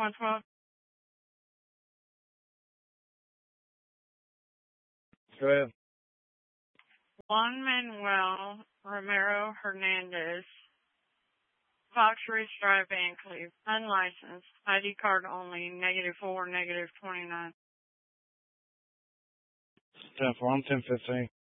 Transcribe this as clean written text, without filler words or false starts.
112. Go ahead. Juan Manuel Romero Hernandez, Fox Ridge Drive, Vancouver, unlicensed, ID card only, -4, -29. 10-4, I'm 10-15.